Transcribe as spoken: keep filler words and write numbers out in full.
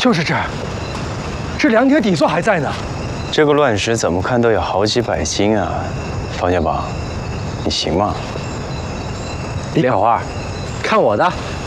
就是这儿，这两铁底座还在呢。 这个乱石怎么看都有好几百斤啊！方小宝，你行吗？ 李小花，看我的！